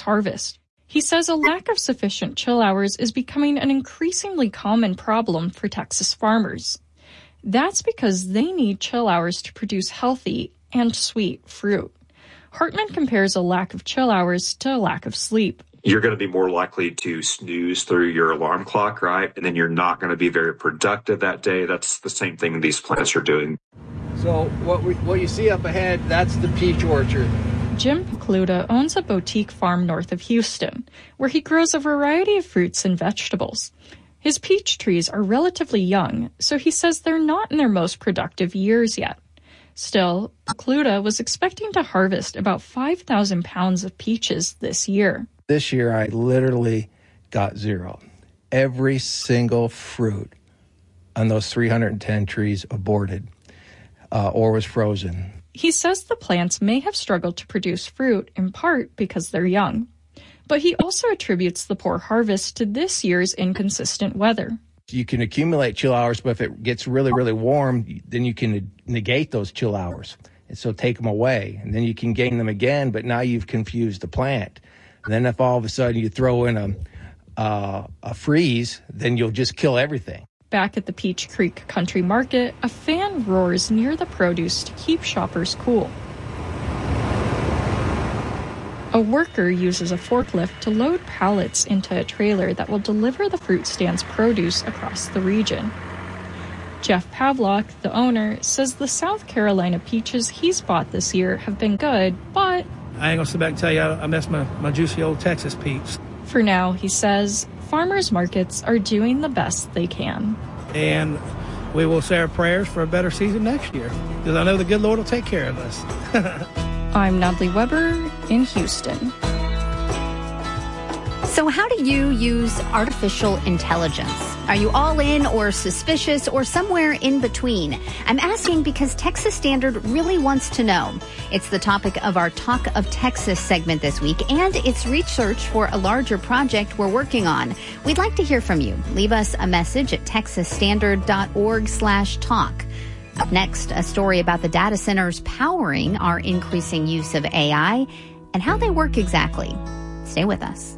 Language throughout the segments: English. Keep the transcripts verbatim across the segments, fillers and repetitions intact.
harvest. He says a lack of sufficient chill hours is becoming an increasingly common problem for Texas farmers. That's because they need chill hours to produce healthy and sweet fruit. Hartman compares a lack of chill hours to a lack of sleep. You're going to be more likely to snooze through your alarm clock, right? And then you're not going to be very productive that day. That's the same thing these plants are doing. So what we, what you see up ahead, that's the peach orchard. Jim Pokluda owns a boutique farm north of Houston, where he grows a variety of fruits and vegetables. His peach trees are relatively young, so he says they're not in their most productive years yet. Still, Pokluda was expecting to harvest about five thousand pounds of peaches this year. This year, I literally got zero. Every single fruit on those three hundred ten trees aborted uh, or was frozen. He says the plants may have struggled to produce fruit in part because they're young. But he also attributes the poor harvest to this year's inconsistent weather. You can accumulate chill hours, but if it gets really, really warm, then you can negate those chill hours. And so take them away, and then you can gain them again, but now you've confused the plant. And then if all of a sudden you throw in a, uh, a freeze, then you'll just kill everything. Back at the Peach Creek Country Market, a fan roars near the produce to keep shoppers cool. A worker uses a forklift to load pallets into a trailer that will deliver the fruit stand's produce across the region. Jeff Pavlock, the owner, says the South Carolina peaches he's bought this year have been good, but I ain't gonna sit back and tell you I miss my, my juicy old Texas peeps. For now, he says, farmers markets are doing the best they can. And we will say our prayers for a better season next year, because I know the good Lord will take care of us. I'm Natalie Weber in Houston. So how do you use artificial intelligence? Are you all in or suspicious or somewhere in between? I'm asking because Texas Standard really wants to know. It's the topic of our Talk of Texas segment this week, and it's research for a larger project we're working on. We'd like to hear from you. Leave us a message at texasstandard.org slash talk. Up next, a story about the data centers powering our increasing use of A I and how they work exactly. Stay with us.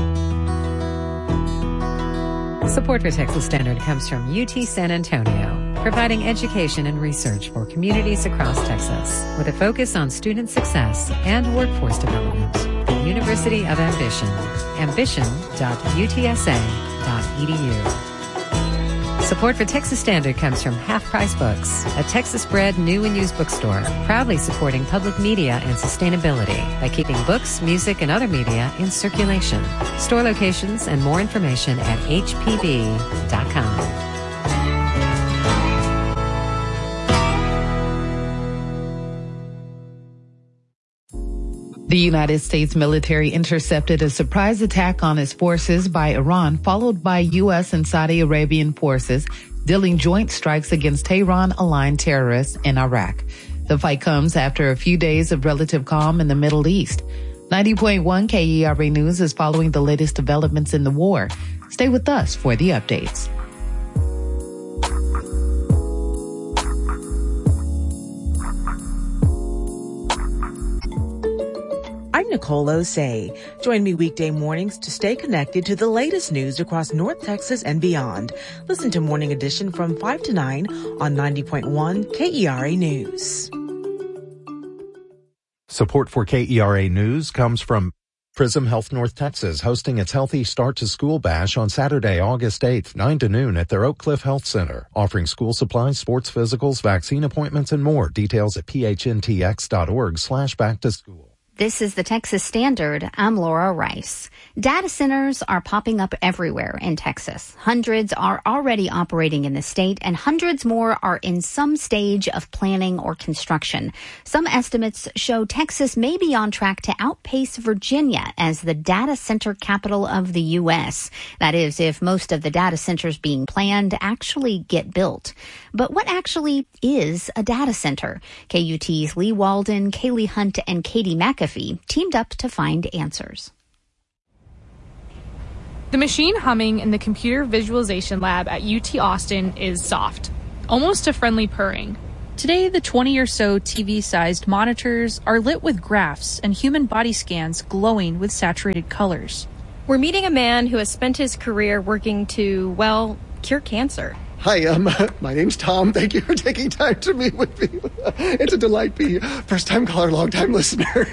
Support for Texas Standard comes from U T San Antonio, providing education and research for communities across Texas with a focus on student success and workforce development. The University of Ambition, ambition dot u t s a dot e d u. Support for Texas Standard comes from Half Price Books, a Texas-bred new and used bookstore, proudly supporting public media and sustainability by keeping books, music, and other media in circulation. Store locations and more information at h p b dot com. The United States military intercepted a surprise attack on its forces by Iran, followed by U S and Saudi Arabian forces dealing joint strikes against Tehran-aligned terrorists in Iraq. The fight comes after a few days of relative calm in the Middle East. ninety point one K E R A News is following the latest developments in the war. Stay with us for the updates. I'm Nicole Osei. Join me weekday mornings to stay connected to the latest news across North Texas and beyond. Listen to Morning Edition from five to nine on ninety point one K E R A News. Support for K E R A News comes from Prism Health North Texas, hosting its Healthy Start to School Bash on Saturday, August eighth, nine to noon at their Oak Cliff Health Center, offering school supplies, sports physicals, vaccine appointments, and more. Details at p h n t x dot org slash back to school. This is the Texas Standard. I'm Laura Rice. Data centers are popping up everywhere in Texas. Hundreds are already operating in the state, and hundreds more are in some stage of planning or construction. Some estimates show Texas may be on track to outpace Virginia as the data center capital of the U S. That is, if most of the data centers being planned actually get built. But what actually is a data center? K U T's Lee Walden, Kaylee Hunt, and Katie McAfee teamed up to find answers. The machine humming in the computer visualization lab at U T Austin is soft, almost a friendly purring. Today, the twenty or so T V-sized monitors are lit with graphs and human body scans glowing with saturated colors. We're meeting a man who has spent his career working to, well, cure cancer. Hi, um, my name's Tom. Thank you for taking time to meet with me. It's a delight being first-time caller, long-time listener.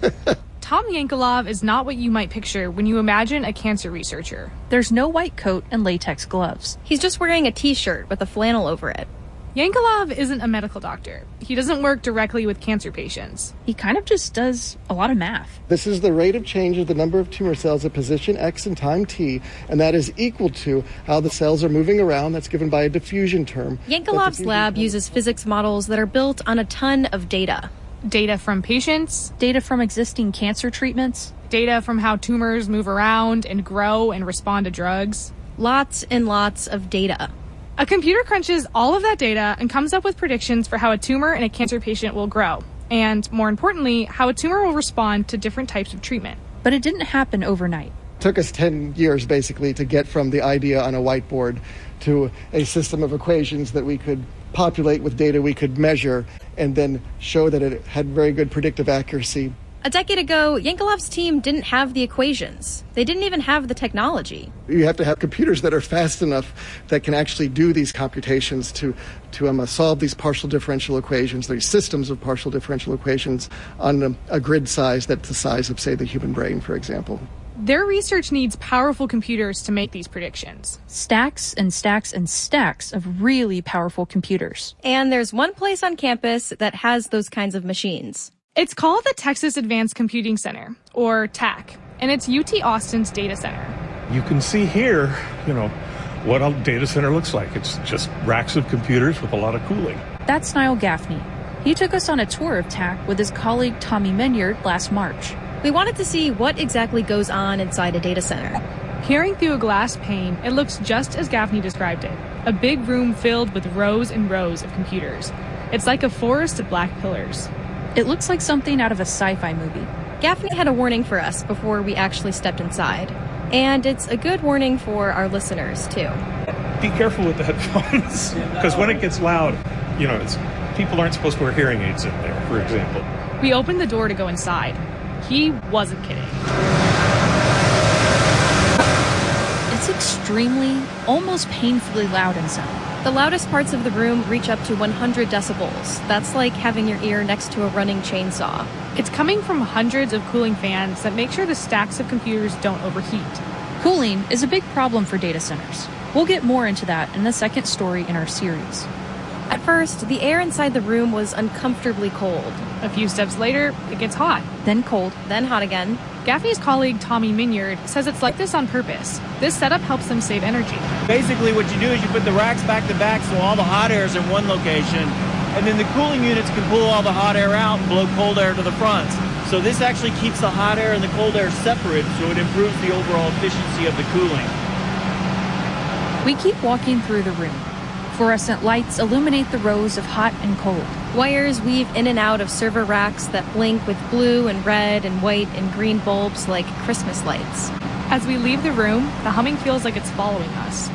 Tom Yankelov is not what you might picture when you imagine a cancer researcher. There's no white coat and latex gloves. He's just wearing a t-shirt with a flannel over it. Yankelov isn't a medical doctor. He doesn't work directly with cancer patients. He kind of just does a lot of math. This is the rate of change of the number of tumor cells at position X and time T, and that is equal to how the cells are moving around. That's given by a diffusion term. Yankelov's lab uses physics models that are built on a ton of data. Data from patients, data from existing cancer treatments, data from how tumors move around and grow and respond to drugs. Lots and lots of data. A computer crunches all of that data and comes up with predictions for how a tumor in a cancer patient will grow, and, more importantly, how a tumor will respond to different types of treatment. But it didn't happen overnight. It took us ten years, basically, to get from the idea on a whiteboard to a system of equations that we could populate with data we could measure and then show that it had very good predictive accuracy. A decade ago, Yankelov's team didn't have the equations. They didn't even have the technology. You have to have computers that are fast enough that can actually do these computations to, to um, solve these partial differential equations, these systems of partial differential equations on a, a grid size that's the size of, say, the human brain, for example. Their research needs powerful computers to make these predictions. Stacks and stacks and stacks of really powerful computers. And there's one place on campus that has those kinds of machines. It's called the Texas Advanced Computing Center, or T A C, and it's U T Austin's data center. You can see here, you know, what a data center looks like. It's just racks of computers with a lot of cooling. That's Niall Gaffney. He took us on a tour of T A C with his colleague Tommy Minyard last March. We wanted to see what exactly goes on inside a data center. Peering through a glass pane, it looks just as Gaffney described it. A big room filled with rows and rows of computers. It's like a forest of black pillars. It looks like something out of a sci-fi movie. Gaffney had a warning for us before we actually stepped inside. And it's a good warning for our listeners, too. Be careful with the headphones, because when it gets loud, you know, it's, people aren't supposed to wear hearing aids in there, for example. We opened the door to go inside. He wasn't kidding. It's extremely, almost painfully loud inside. The loudest parts of the room reach up to one hundred decibels. That's like having your ear next to a running chainsaw. It's coming from hundreds of cooling fans that make sure the stacks of computers don't overheat. Cooling is a big problem for data centers. We'll get more into that in the second story in our series. At first, the air inside the room was uncomfortably cold. A few steps later, it gets hot. Then cold. Then hot again. Gaffney's colleague Tommy Minyard says it's like this on purpose. This setup helps them save energy. Basically what you do is you put the racks back to back so all the hot air is in one location, and then the cooling units can pull all the hot air out and blow cold air to the front. So this actually keeps the hot air and the cold air separate, so it improves the overall efficiency of the cooling. We keep walking through the room. Fluorescent lights illuminate the rows of hot and cold. Wires weave in and out of server racks that blink with blue and red and white and green bulbs like Christmas lights. As we leave the room, the humming feels like it's following us.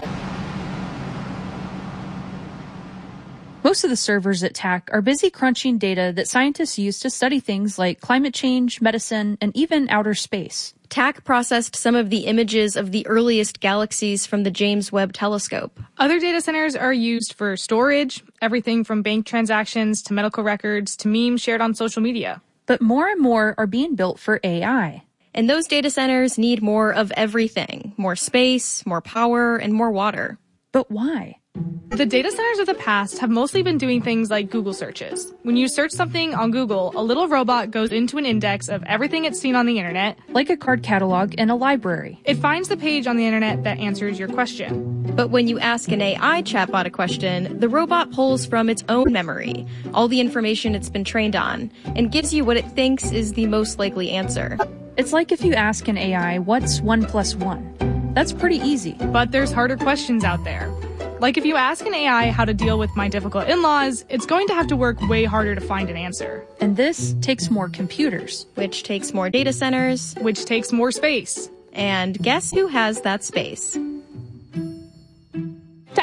Most of the servers at T A C are busy crunching data that scientists use to study things like climate change, medicine, and even outer space. T A C processed some of the images of the earliest galaxies from the James Webb Telescope. Other data centers are used for storage, everything from bank transactions to medical records to memes shared on social media. But more and more are being built for A I. And those data centers need more of everything. More space, more power, and more water. But why? The data centers of the past have mostly been doing things like Google searches. When you search something on Google, a little robot goes into an index of everything it's seen on the internet, like a card catalog in a library. It finds the page on the internet that answers your question. But when you ask an A I chatbot a question, the robot pulls from its own memory, all the information it's been trained on, and gives you what it thinks is the most likely answer. It's like if you ask an A I, what's one plus one? That's pretty easy. But there's harder questions out there. Like if you ask an A I how to deal with my difficult in-laws, it's going to have to work way harder to find an answer. And this takes more computers. Which takes more data centers. Which takes more space. And guess who has that space? T A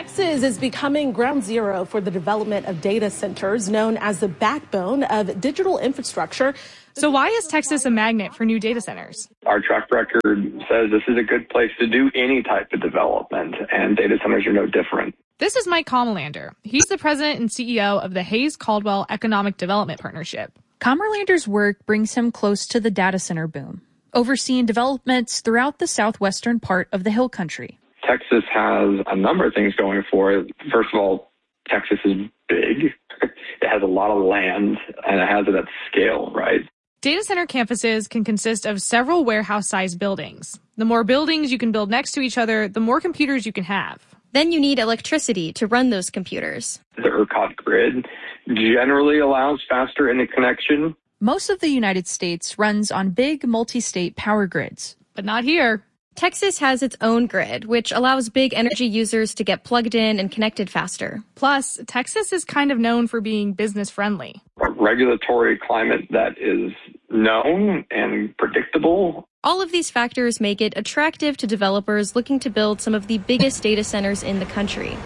Texas is becoming ground zero for the development of data centers, known as the backbone of digital infrastructure. So why is Texas a magnet for new data centers? Our track record says this is a good place to do any type of development, and data centers are no different. This is Mike Commerlander. He's the president and C E O of the Hayes-Caldwell Economic Development Partnership. Commerlander's work brings him close to the data center boom, overseeing developments throughout the southwestern part of the Hill Country. Texas has a number of things going for it. First of all, Texas is big. It has a lot of land, and it has it at scale, right? Data center campuses can consist of several warehouse-sized buildings. The more buildings you can build next to each other, the more computers you can have. Then you need electricity to run those computers. The ERCOT grid generally allows faster interconnection. Most of the United States runs on big multi-state power grids. But not here. Texas has its own grid, which allows big energy users to get plugged in and connected faster. Plus, Texas is kind of known for being business-friendly. A regulatory climate that is known and predictable. All of these factors make it attractive to developers looking to build some of the biggest data centers in the country.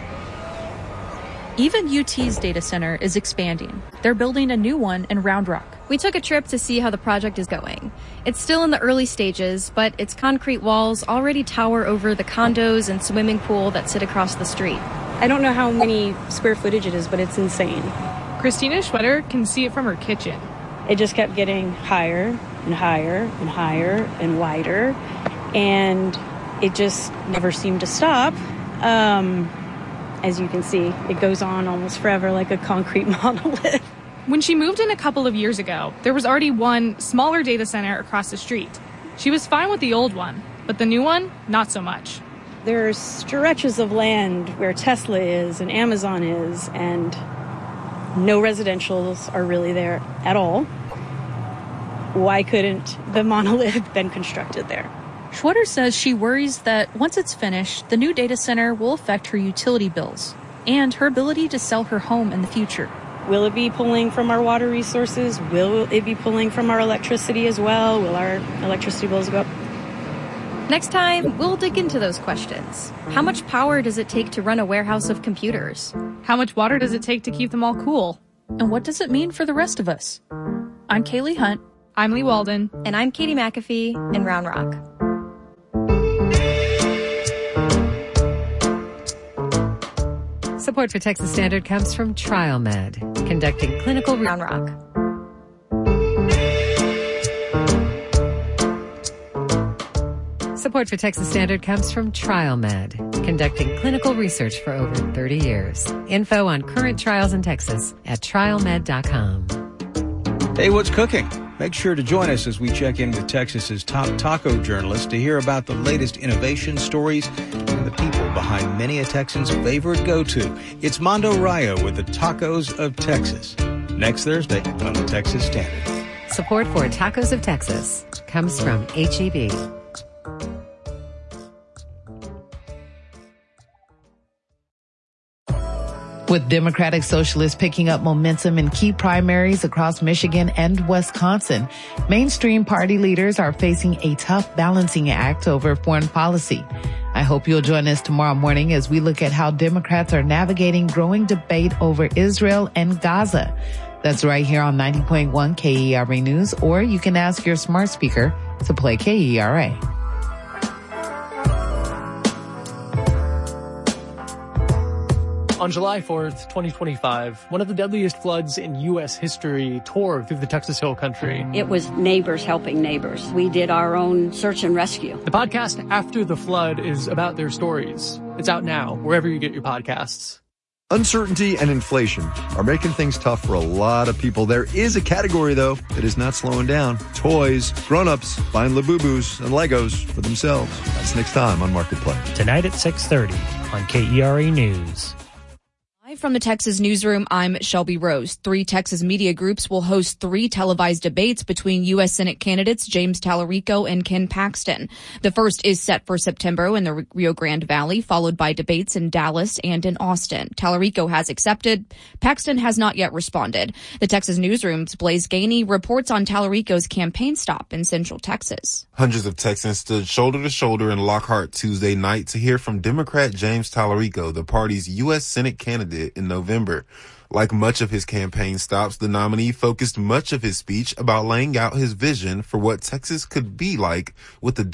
Even U T's data center is expanding. They're building a new one in Round Rock. We took a trip to see how the project is going. It's still in the early stages, but its concrete walls already tower over the condos and swimming pool that sit across the street. I don't know how many square footage it is, but it's insane. Christina Schwetter can see it from her kitchen. It just kept getting higher and higher and higher and wider, and it just never seemed to stop. Um, as you can see, it goes on almost forever like a concrete monolith. When she moved in a couple of years ago, there was already one smaller data center across the street. She was fine with the old one, but the new one, not so much. There's stretches of land where Tesla is and Amazon is, and no residentials are really there at all. Why couldn't the monolith been constructed there? Schwetter says she worries that once it's finished, the new data center will affect her utility bills and her ability to sell her home in the future. Will it be pulling from our water resources? Will it be pulling from our electricity as well? Will our electricity bills go up? Next time, we'll dig into those questions. How much power does it take to run a warehouse of computers? How much water does it take to keep them all cool? And what does it mean for the rest of us? I'm Kaylee Hunt. I'm Lee Walden. And I'm Katie McAfee in Round Rock. Support for Texas Standard comes from TrialMed, conducting clinical Round Rock. Support for Texas Standard comes from TrialMed, conducting clinical research for over thirty years. Info on current trials in Texas at trial med dot com. Hey, what's cooking? Make sure to join us as we check in with Texas's top taco journalists to hear about the latest innovation stories and the people behind many a Texan's favorite go-to. It's Mondo Raya with the Tacos of Texas. Next Thursday on the Texas Standard. Support for Tacos of Texas comes from H E B. With Democratic Socialists picking up momentum in key primaries across Michigan and Wisconsin, mainstream party leaders are facing a tough balancing act over foreign policy. I hope you'll join us tomorrow morning as we look at how Democrats are navigating growing debate over Israel and Gaza. That's right here on ninety point one K E R A News, or you can ask your smart speaker to play K E R A. On July fourth, twenty twenty-five, one of the deadliest floods in U S history tore through the Texas Hill Country. It was neighbors helping neighbors. We did our own search and rescue. The podcast After the Flood is about their stories. It's out now, wherever you get your podcasts. Uncertainty and inflation are making things tough for a lot of people. There is a category, though, that is not slowing down. Toys. Grown-ups buying Labubu's and Legos for themselves. That's next time on Marketplace. Tonight at six thirty on K E R A News. from the Texas newsroom, I'm Shelby Rose. Three Texas media groups will host three televised debates between U S Senate candidates James Tallarico and Ken Paxton. The first is set for September in the Rio Grande Valley, followed by debates in Dallas and in Austin. Tallarico has accepted. Paxton has not yet responded. The Texas newsroom's Blaze Gainey reports on Tallarico's campaign stop in Central Texas. Hundreds of Texans stood shoulder to shoulder in Lockhart Tuesday night to hear from Democrat James Tallarico, the party's U S Senate candidate, in November. Like much of his campaign stops, the nominee focused much of his speech about laying out his vision for what Texas could be like with the